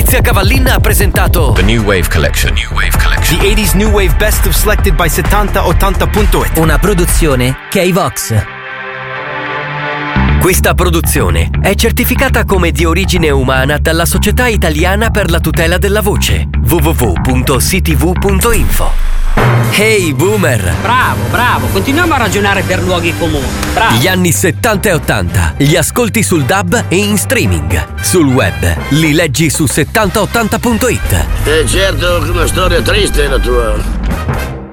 Maurizio Cavallin ha presentato The New Wave Collection. The 80s New Wave Best of Selected by 7080.it. Una produzione K-Vox. Questa produzione è certificata come di origine umana dalla Società Italiana per la Tutela della Voce, www.ctv.info. Hey Boomer! Bravo, continuiamo a ragionare per luoghi comuni. Bravo. Gli anni 70 e 80 li ascolti sul DAB e in streaming. Sul web li leggi su 7080.it. Certo che una storia triste è la tua.